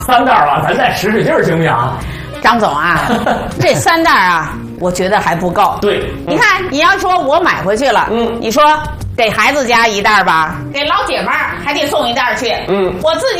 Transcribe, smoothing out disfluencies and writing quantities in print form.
3袋吧，咱再使使劲儿行不行？ 张总啊，这3袋啊，我觉得还不够。 对， 你看，你要说我买回去了，你说给孩子家1袋吧，给老姐们儿还得送1袋去，我自己